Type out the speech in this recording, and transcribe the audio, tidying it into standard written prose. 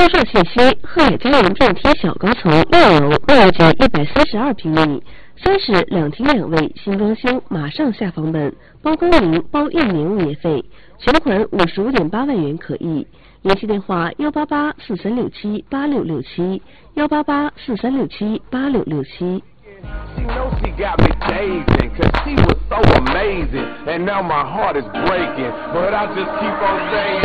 售信息：鹤海家园电梯小高层6楼，2间132平米，3室2厅2卫，新装修，马上下房本，包工龄包1年物业费，全款55.8万元可议。联系电话18843678667，18843678667。 She knows she got me dazing, cause she was so amazing. And now my heart is breaking, but I just keep on saying